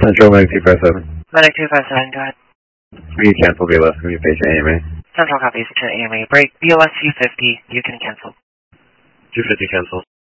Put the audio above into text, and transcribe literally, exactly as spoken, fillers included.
Central nine two five seven. Medic two five seven, go ahead. Will you cancel B L S? Can you page A M A? Central copies to A M A. Break B L S two fifty, you can cancel. two fifty cancel.